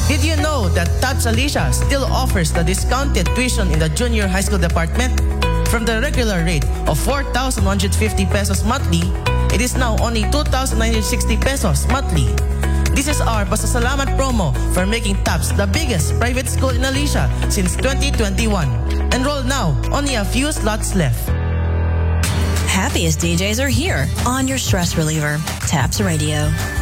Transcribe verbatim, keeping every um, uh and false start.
Did you know that TAPS Alicia still offers the discounted tuition in the junior high school department? From the regular rate of four thousand one hundred fifty pesos monthly, it is now only two thousand nine hundred sixty pesos monthly. This is our pasasalamat promo for making TAPS the biggest private school in Alicia since twenty twenty-one. Enroll now, only a few slots left. Happiest D Js are here on your stress reliever, TAPS Radio.